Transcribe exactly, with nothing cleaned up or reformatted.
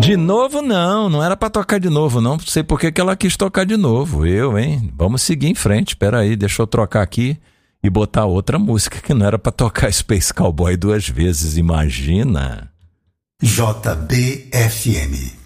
De novo não, não era pra tocar de novo não, não sei por que que ela quis tocar de novo, eu, hein? Vamos seguir em frente, peraí, deixa eu trocar aqui e botar outra música que não era pra tocar Space Cowboy duas vezes, imagina. J B F M